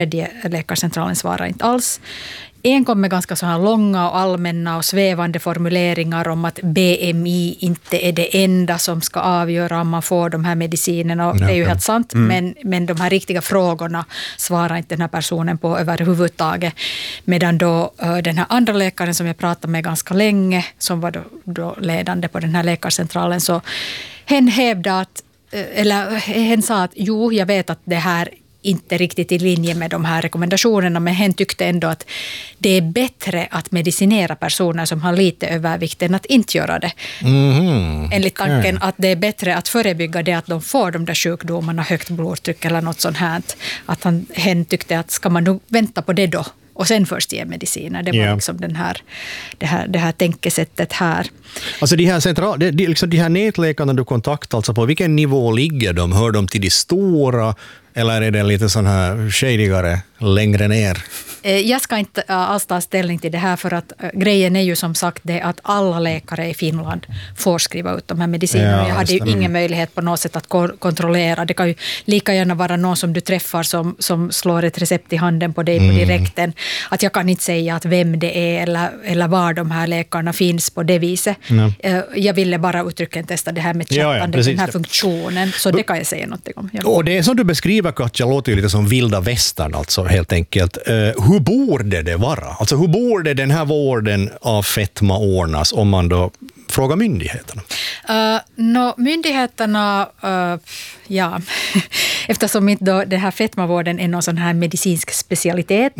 Läkarcentralen svarar inte alls. En kom med ganska så här långa och allmänna och svävande formuleringar om att BMI inte är det enda som ska avgöra om man får de här medicinerna. Och det är ju helt sant, men de här riktiga frågorna svarar inte den här personen på överhuvudtaget. Medan då den här andra läkaren som jag pratade med ganska länge, som var då ledande på den här läkarcentralen, så hen hävdade hen sa att jo, jag vet att det här inte riktigt i linje med de här rekommendationerna, men hen tyckte ändå att det är bättre att medicinera personer som har lite övervikt än att inte göra det. Enligt tanken att det är bättre att förebygga det att de får de där sjukdomarna, högt blodtryck eller något sånt här. Att hen tyckte att ska man nog vänta på det då och sen först ge mediciner. Det var liksom det här tänkesättet här. Alltså de här nätläkarna du kontaktar, alltså på vilken nivå ligger de? Hör de till de stora eller är det lite sån här shadigare längre ner? Jag ska inte alls ta ställning till det här, för att grejen är ju som sagt det att alla läkare i Finland får skriva ut de här medicinerna. Jag hade ju ingen möjlighet på något sätt att kontrollera. Det kan ju lika gärna vara någon som du träffar som slår ett recept i handen på dig på direkten. Att jag kan inte säga att vem det är eller var de här läkarna finns på det viset. Jag ville bara uttryckligen testa det här med chattande, den här funktionen. Så det kan jag säga någonting om. Och det som du beskriver, Katja, låter ju lite som vilda västern, alltså helt enkelt. Hur borde det vara? Alltså hur borde den här vården av fetma ordnas om man då frågar myndigheterna? Myndigheterna, eftersom inte den här fetmavården är någon sån här medicinsk specialitet,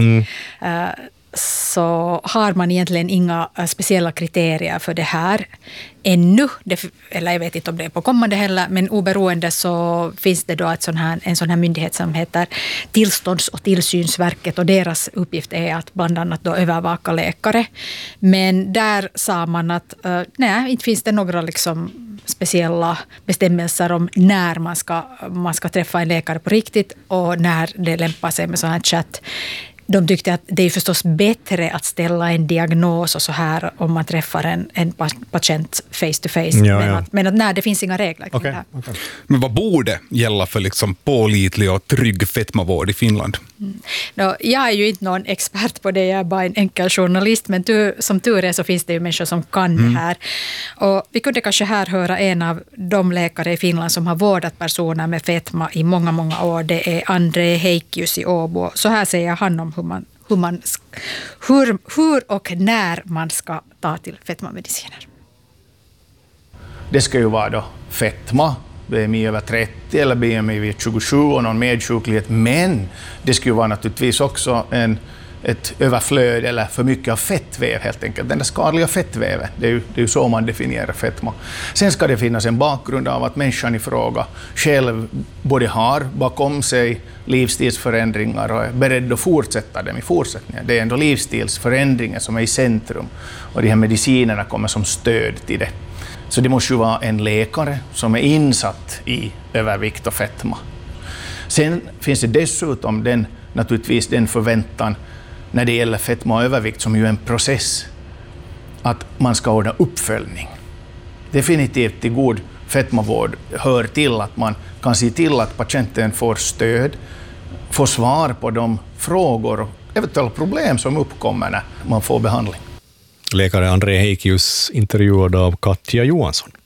så har man egentligen inga speciella kriterier för det här ännu. Eller jag vet inte om det är på kommande heller, men oberoende så finns det då en sån här myndighet som heter Tillstånds- och tillsynsverket, och deras uppgift är att bland annat då övervaka läkare. Men där sa man att inte finns det några liksom speciella bestämmelser om när man ska träffa en läkare på riktigt och när det lämpar sig med sån här chatt. De tyckte att det är förstås bättre att ställa en diagnos och så här om man träffar en patient face to face. Men att det finns inga regler kring det här. Okay. Men vad borde gälla för liksom pålitlig och trygg fetmavård i Finland? Jag är ju inte någon expert på det, jag är bara en enkel journalist, men som tur är så finns det ju människor som kan det här. Och vi kunde kanske här höra en av de läkare i Finland som har vårdat personer med fetma i många, många år. Det är André Heikius i Åbo. Så här säger han om hur och när man ska ta till fetmamediciner. Det ska ju vara då fetma, BMI över 30 eller BMI vid 27 och någon medsjuklighet, men det ska ju vara naturligtvis också ett överflöd eller för mycket av fettväv helt enkelt. Den där skadliga fettväven, det är ju så man definierar fetma. Sen ska det finnas en bakgrund av att människan i fråga själv både har bakom sig livsstilsförändringar och är beredd att fortsätta dem i fortsättningen. Det är ändå livsstilsförändringen som är i centrum och de här medicinerna kommer som stöd till det. Så det måste ju vara en läkare som är insatt i övervikt och fetma. Sen finns det dessutom naturligtvis den förväntan när det gäller fetma och övervikt, som ju är en process, att man ska ordna uppföljning. Definitivt till god fetmavård hör till att man kan se till att patienten får stöd, får svar på de frågor och eventuella problem som uppkommer när man får behandling. Läkare André Heikius intervjuad av Katja Johansson.